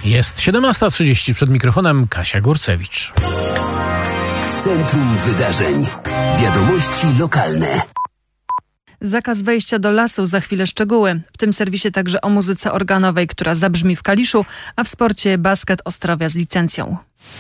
Jest 17:30, przed mikrofonem Kasia Górcewicz. W centrum wydarzeń. Wiadomości lokalne. Zakaz wejścia do lasu, za chwilę szczegóły. W tym serwisie także o muzyce organowej, która zabrzmi w Kaliszu, a w sporcie basket Ostrowia z licencją.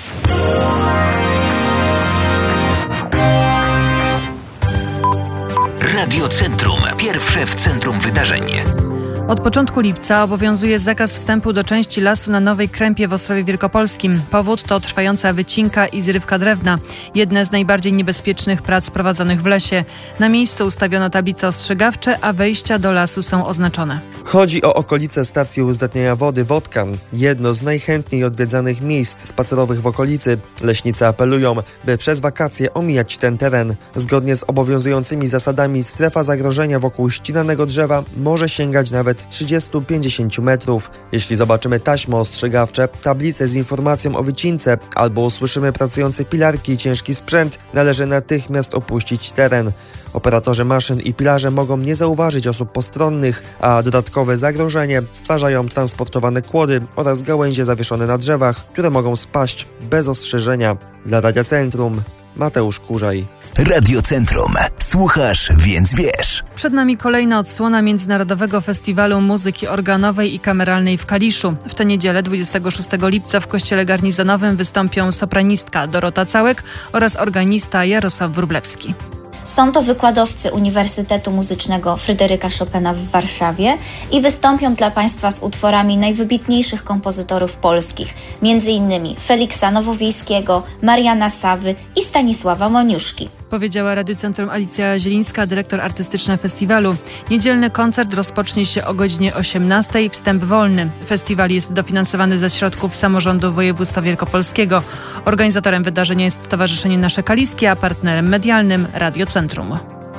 Radio Centrum. Pierwsze w centrum wydarzeń. Od początku lipca obowiązuje zakaz wstępu do części lasu na Nowej Krępie w Ostrowie Wielkopolskim. Powód to trwająca wycinka i zrywka drewna. Jedne z najbardziej niebezpiecznych prac prowadzonych w lesie. Na miejscu ustawiono tablice ostrzegawcze, a wejścia do lasu są oznaczone. Chodzi o okolice stacji uzdatniania wody Wodka. Jedno z najchętniej odwiedzanych miejsc spacerowych w okolicy. Leśnicy apelują, by przez wakacje omijać ten teren. Zgodnie z obowiązującymi zasadami strefa zagrożenia wokół ścinanego drzewa może sięgać nawet 30-50 metrów. Jeśli zobaczymy taśmy ostrzegawcze, tablice z informacją o wycince albo usłyszymy pracujące pilarki i ciężki sprzęt, należy natychmiast opuścić teren. Operatorzy maszyn i pilarze mogą nie zauważyć osób postronnych, a dodatkowe zagrożenie stwarzają transportowane kłody oraz gałęzie zawieszone na drzewach, które mogą spaść bez ostrzeżenia. Dla Radia Centrum Mateusz Kurzaj. Radio Centrum. Słuchasz, więc wiesz. Przed nami kolejna odsłona Międzynarodowego Festiwalu Muzyki Organowej i Kameralnej w Kaliszu. W tę niedzielę 26 lipca w Kościele Garnizonowym wystąpią sopranistka Dorota Całek oraz organista Jarosław Wróblewski. Są to wykładowcy Uniwersytetu Muzycznego Fryderyka Chopina w Warszawie i wystąpią dla Państwa z utworami najwybitniejszych kompozytorów polskich, m.in. Feliksa Nowowiejskiego, Mariana Sawy i Stanisława Moniuszki. Powiedziała Radiu Centrum Alicja Zielińska, dyrektor artystyczna festiwalu. Niedzielny koncert rozpocznie się o godzinie 18:00. Wstęp wolny. Festiwal jest dofinansowany ze środków samorządu województwa wielkopolskiego. Organizatorem wydarzenia jest Stowarzyszenie Nasze Kaliskie, a partnerem medialnym Radio Centrum.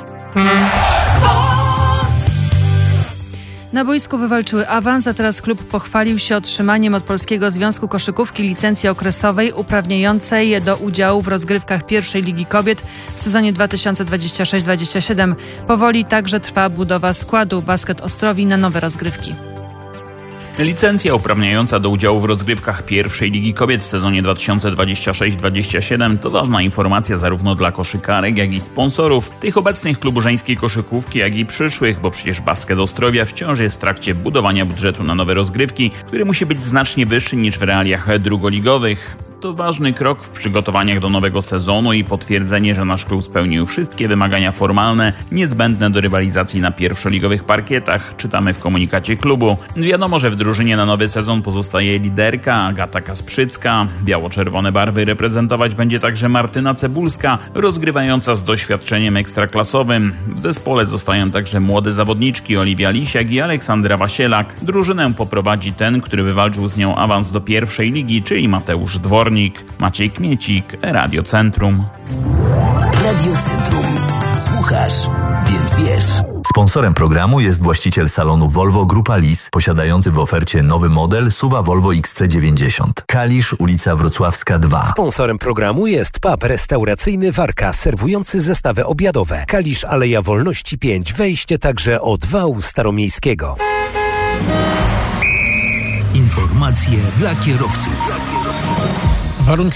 Na boisku wywalczyły awans, a teraz klub pochwalił się otrzymaniem od Polskiego Związku Koszykówki licencji okresowej uprawniającej do udziału w rozgrywkach pierwszej Ligi Kobiet w sezonie 2026-27. Powoli także trwa budowa składu basket Ostrowi na nowe rozgrywki. Licencja uprawniająca do udziału w rozgrywkach pierwszej Ligi Kobiet w sezonie 2026-27 to ważna informacja zarówno dla koszykarek, jak i sponsorów, tych obecnych klubu żeńskiej koszykówki, jak i przyszłych, bo przecież basket Ostrowia wciąż jest w trakcie budowania budżetu na nowe rozgrywki, który musi być znacznie wyższy niż w realiach drugoligowych. To ważny krok w przygotowaniach do nowego sezonu i potwierdzenie, że nasz klub spełnił wszystkie wymagania formalne niezbędne do rywalizacji na pierwszoligowych parkietach, czytamy w komunikacie klubu. Wiadomo, że w drużynie na nowy sezon pozostaje liderka Agata Kasprzycka. Biało-czerwone barwy reprezentować będzie także Martyna Cebulska, rozgrywająca z doświadczeniem ekstraklasowym. W zespole zostają także młode zawodniczki Oliwia Lisiak i Aleksandra Wasielak. Drużynę poprowadzi ten, który wywalczył z nią awans do pierwszej ligi, czyli Mateusz Dwornik. Maciej Kmiecik, Radio Centrum. Radio Centrum. Słuchasz, więc wiesz. Sponsorem programu jest właściciel salonu Volvo Grupa Lis, posiadający w ofercie nowy model SUV Volvo XC90. Kalisz, ulica Wrocławska 2. Sponsorem programu jest pub restauracyjny Warka, serwujący zestawy obiadowe. Kalisz, Aleja Wolności 5, wejście także od wału staromiejskiego. Informacje dla kierowców. Warunki